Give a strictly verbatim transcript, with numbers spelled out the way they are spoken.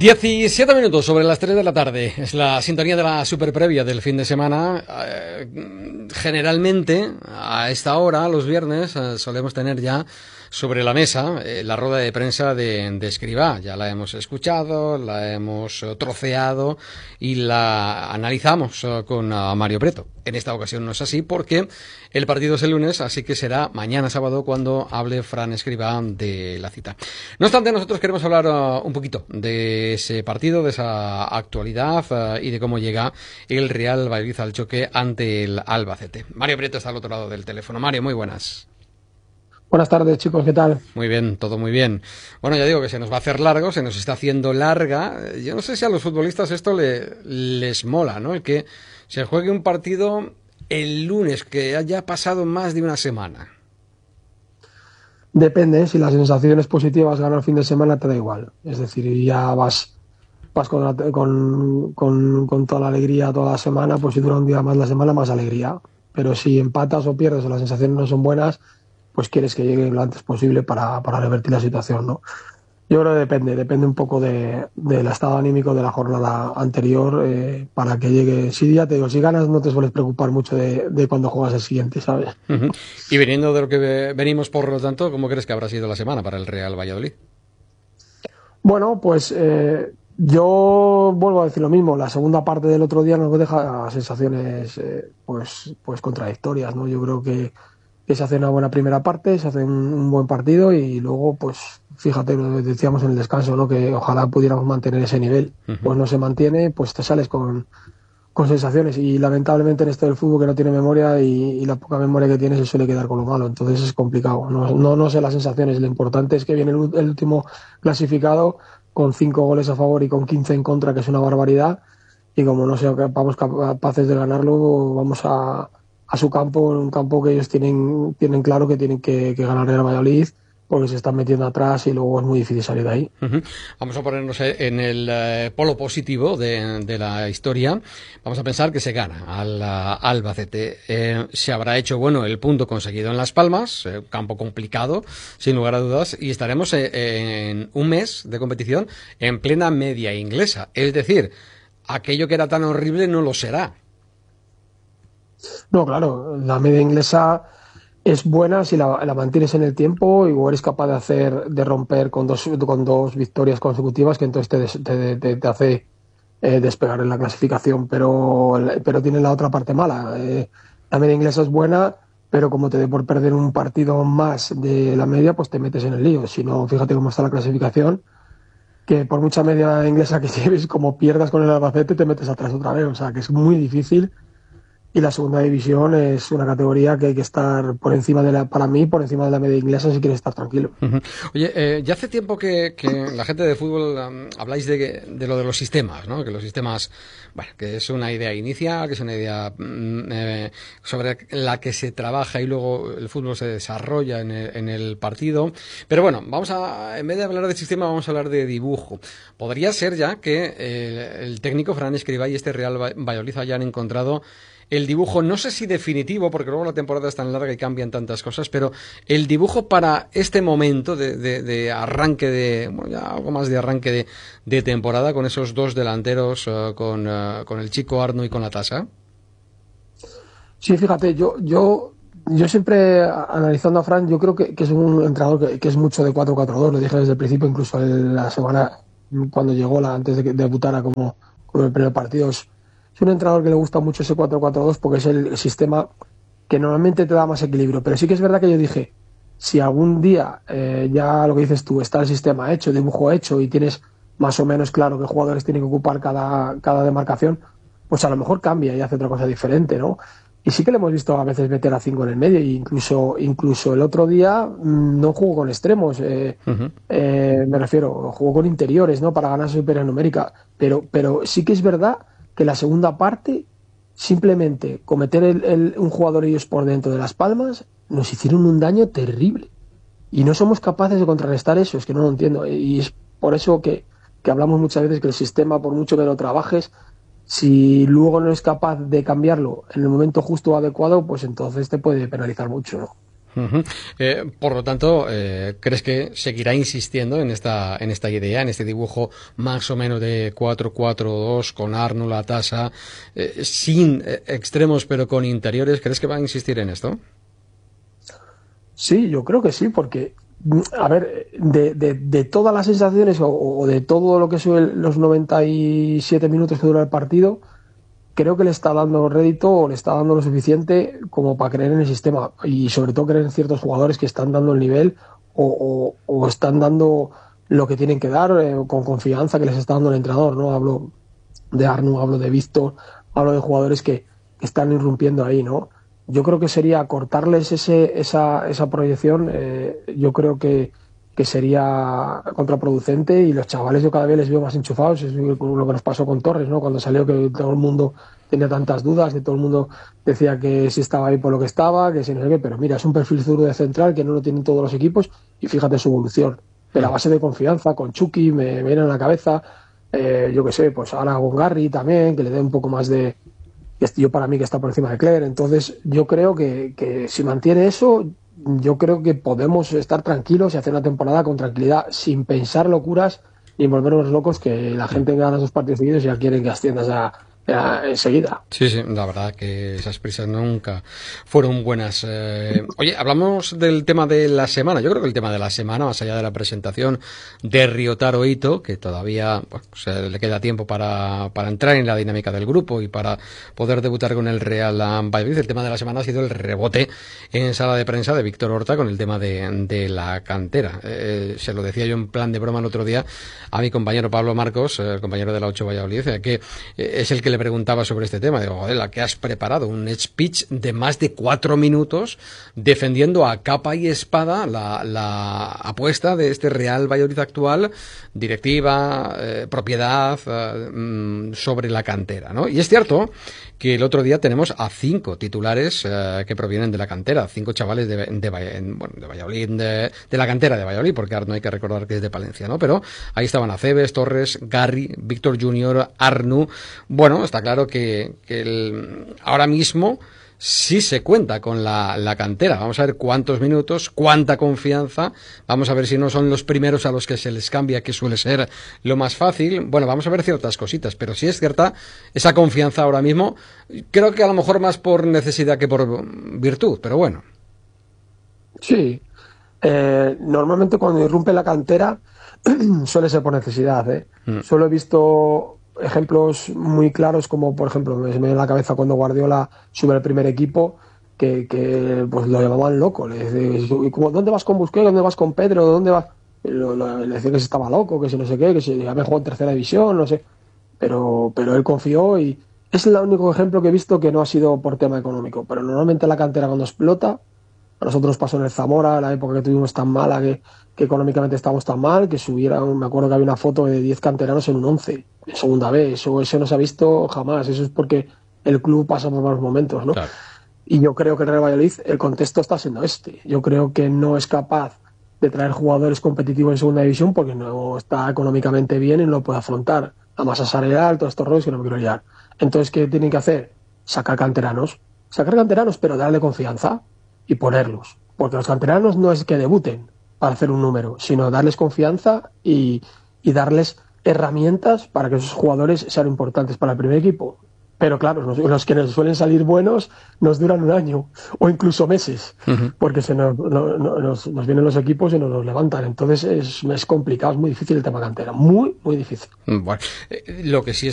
diecisiete minutos sobre las tres de la tarde. Es la sintonía de la super previa del fin de semana. Eh, generalmente, a esta hora, los viernes, eh, solemos tener ya sobre la mesa eh, la rueda de prensa de, de Escribá. Ya la hemos escuchado, la hemos eh, troceado y la analizamos eh, con uh, Mario Preto. En esta ocasión no es así porque el partido es el lunes, así que será mañana sábado cuando hable Fran Escribá de la cita. No obstante, nosotros queremos hablar uh, un poquito de ese partido, de esa actualidad uh, y de cómo llega el Real Valladolid al choque ante el Albacete. Mario Preto está al otro lado del teléfono. Mario, muy buenas. Buenas tardes, chicos, ¿qué tal? Muy bien, todo muy bien. Bueno, ya digo que se nos va a hacer largo, se nos está haciendo larga. Yo no sé si a los futbolistas esto le, les mola, ¿no? El que se juegue un partido el lunes, que haya pasado más de una semana. Depende, si la sensación es positiva, ganar el fin de semana te da igual. Es decir, ya vas, vas con, la, con, con, con toda la alegría toda la semana, pues si dura un día más la semana, más alegría. Pero si empatas o pierdes o las sensaciones no son buenas, pues quieres que llegue lo antes posible para, para revertir la situación, ¿no? Yo creo que depende, depende un poco de, del estado anímico de la jornada anterior eh, para que llegue. Si ya te digo, si ganas no te sueles preocupar mucho de, de cuando juegas el siguiente, ¿sabes? Uh-huh. Y veniendo de lo que venimos, por lo tanto, ¿cómo crees que habrá sido la semana para el Real Valladolid? Bueno, pues eh, yo vuelvo a decir lo mismo. La segunda parte del otro día nos deja sensaciones eh, pues, pues contradictorias, ¿no? Yo creo que que se hace una buena primera parte, se hace un, un buen partido y luego, pues, fíjate, lo decíamos en el descanso, ¿no? Que ojalá pudiéramos mantener ese nivel. Uh-huh. Pues no se mantiene, pues te sales con, con sensaciones y lamentablemente en esto del fútbol que no tiene memoria y, y la poca memoria que tiene se suele quedar con lo malo, entonces es complicado. No, no, no sé las sensaciones, lo importante es que viene el, el último clasificado con cinco goles a favor y con quince en contra, que es una barbaridad, y como no seamos capaces de ganarlo, vamos a a su campo, en un campo que ellos tienen tienen claro que tienen que, que ganar el Valladolid, porque se están metiendo atrás y luego es muy difícil salir de ahí. Uh-huh. Vamos a ponernos en el eh, polo positivo de, de la historia. Vamos a pensar que se gana al uh, Albacete. Eh, se habrá hecho bueno el punto conseguido en Las Palmas, eh, campo complicado, sin lugar a dudas, y estaremos en, en un mes de competición en plena media inglesa. Es decir, aquello que era tan horrible no lo será. No, claro, la media inglesa es buena si la, la mantienes en el tiempo y eres capaz de hacer, de romper con dos, con dos victorias consecutivas, que entonces te, te, te hace eh, despegar en la clasificación, pero, pero tiene la otra parte mala. Eh, la media inglesa es buena, pero como te dé por perder un partido más de la media, pues te metes en el lío. Si no, fíjate cómo está la clasificación, que por mucha media inglesa que lleves, como pierdas con el Albacete, te metes atrás otra vez. O sea, que es muy difícil. Y la segunda división es una categoría que hay que estar por encima de la, para mí, por encima de la media inglesa si quieres estar tranquilo. Uh-huh. Oye, eh, ya hace tiempo que, que la gente de fútbol um, habláis de, de lo de los sistemas, ¿no? Que los sistemas, bueno, que es una idea inicial, que es una idea mm, eh, sobre la que se trabaja y luego el fútbol se desarrolla en el, en el partido. Pero bueno, vamos a, en vez de hablar de sistema, vamos a hablar de dibujo. Podría ser ya que eh, el técnico Fran Escribá y este Real Valladolid hayan encontrado el dibujo, no sé si definitivo, porque luego la temporada es tan larga y cambian tantas cosas, pero el dibujo para este momento de, de, de arranque de, bueno, ya algo más de arranque de, de temporada, con esos dos delanteros, uh, con, uh, con el chico Arno y con la Tasa. Sí, fíjate, yo, yo, yo siempre, analizando a Fran, yo creo que, que es un entrenador que, que es mucho de cuatro cuatro dos, lo dije desde el principio, incluso en la semana cuando llegó, la, antes de que debutara como, como el primer partido. Es, Es un entrenador que le gusta mucho ese cuatro cuatro dos porque es el sistema que normalmente te da más equilibrio. Pero sí que es verdad que yo dije, si algún día eh, ya lo que dices tú, está el sistema hecho, dibujo hecho y tienes más o menos claro qué jugadores tienen que ocupar cada, cada demarcación, pues a lo mejor cambia y hace otra cosa diferente, ¿no? Y sí que le hemos visto a veces meter a cinco en el medio, e incluso, incluso el otro día mmm, no jugó con extremos, eh, uh-huh. eh, me refiero, jugó con interiores, ¿no? Para ganar superioridad numérica. Pero, pero sí que es verdad que la segunda parte, simplemente cometer el, el, un jugador ellos por dentro de Las Palmas, nos hicieron un daño terrible. Y no somos capaces de contrarrestar eso, es que no lo entiendo. Y es por eso que, que hablamos muchas veces que el sistema, por mucho que lo trabajes, si luego no eres capaz de cambiarlo en el momento justo o adecuado, pues entonces te puede penalizar mucho, ¿no? Uh-huh. Eh, por lo tanto, eh, ¿crees que seguirá insistiendo en esta en esta idea, en este dibujo más o menos de cuatro cuatro dos con Arnu, Latasa, eh, sin eh, extremos pero con interiores? ¿Crees que va a insistir en esto? Sí, yo creo que sí, porque, a ver, de, de, de todas las sensaciones o, o de todo lo que son los noventa y siete minutos que dura el partido, creo que le está dando rédito o le está dando lo suficiente como para creer en el sistema y sobre todo creer en ciertos jugadores que están dando el nivel o, o, o están dando lo que tienen que dar eh, con confianza que les está dando el entrenador, ¿no? Hablo de Arnu, hablo de Víctor, hablo de jugadores que, que están irrumpiendo ahí, ¿no? Yo creo que sería cortarles ese, esa, esa proyección, eh, yo creo que, que sería contraproducente y los chavales yo cada vez les veo más enchufados, es lo que nos pasó con Torres, ¿no? Cuando salió que todo el mundo tenía tantas dudas, que todo el mundo decía que si estaba ahí por lo que estaba, que si no sé qué, pero mira, es un perfil zurdo de central que no lo tienen todos los equipos y fíjate su evolución, de la base de confianza, con Chucky, me, me viene a la cabeza, eh, yo qué sé, pues ahora con Garry también, que le dé un poco más de... Yo para mí que está por encima de Claire, entonces yo creo que, que si mantiene eso, yo creo que podemos estar tranquilos y hacer una temporada con tranquilidad, sin pensar locuras ni volvernos locos que la gente gana dos partidos seguidos y ya quieren que asciendas a, a, enseguida. Sí, sí, la verdad que esas prisas nunca fueron buenas. Eh, oye, hablamos del tema de la semana. Yo creo que el tema de la semana, más allá de la presentación de Ryotaro Ito, que todavía pues, le queda tiempo para, para entrar en la dinámica del grupo y para poder debutar con el Real Valladolid, el tema de la semana ha sido el rebote en sala de prensa de Víctor Horta con el tema de, de la cantera. Eh, se lo decía yo en plan de broma el otro día a mi compañero Pablo Marcos, el compañero de la ocho Valladolid, que es el que le preguntaba sobre este tema. Digo, joder, ¿a qué has preparado? Un speech de más de cuatro minutos defendiendo a capa y espada la, la apuesta de este Real Valladolid actual, directiva, eh, propiedad, eh, sobre la cantera, ¿no? Y es cierto que el otro día tenemos a cinco titulares eh, que provienen de la cantera, cinco chavales de, de, bueno, de Valladolid, de, de la cantera de Valladolid, porque ahora no hay que recordar que es de Palencia, ¿no? Pero ahí estaban Aceves, Torres, Garry, Víctor Junior, Arnu. Bueno, está claro que, que el, ahora mismo sí se cuenta con la, la cantera. Vamos a ver cuántos minutos, cuánta confianza. Vamos a ver si no son los primeros a los que se les cambia, que suele ser lo más fácil. Bueno, vamos a ver ciertas cositas, pero sí es cierta esa confianza ahora mismo. Creo que a lo mejor más por necesidad que por virtud, pero bueno. Sí. Eh, normalmente cuando irrumpe la cantera suele ser por necesidad, ¿eh? Mm. Solo he visto ejemplos muy claros como, por ejemplo, me viene a la cabeza cuando Guardiola sube al primer equipo que, que pues lo llamaban loco. Le decía, ¿dónde vas con Busquets? ¿Dónde vas con Pedro? ¿Dónde vas? Lo, lo, le decía que se estaba loco, que si no sé qué, que si había jugado en tercera división, no sé. Pero, pero él confió y es el único ejemplo que he visto que no ha sido por tema económico. Pero normalmente la cantera cuando explota, a nosotros pasó en el Zamora, la época que tuvimos tan mala, que, que económicamente estábamos tan mal, que subieran, me acuerdo que había una foto de diez canteranos en un once, en segunda vez, eso, eso no se ha visto jamás, eso es porque el club pasa por malos momentos, ¿no? Claro. Y yo creo que en Real Valladolid el contexto está siendo este, yo creo que no es capaz de traer jugadores competitivos en segunda división porque no está económicamente bien y no lo puede afrontar, la masa salarial, todos estos rollos que no me quiero liar. Entonces, ¿qué tienen que hacer? Sacar canteranos, sacar canteranos, pero darle confianza y ponerlos, porque los canteranos no es que debuten para hacer un número, sino darles confianza y, y darles herramientas para que esos jugadores sean importantes para el primer equipo. Pero claro, los, los que nos suelen salir buenos nos duran un año o incluso meses, uh-huh. porque se nos, no, no, nos, nos vienen los equipos y nos los levantan. Entonces es, es complicado, es muy difícil el tema cantera, muy, muy difícil. Bueno, eh, lo que sí es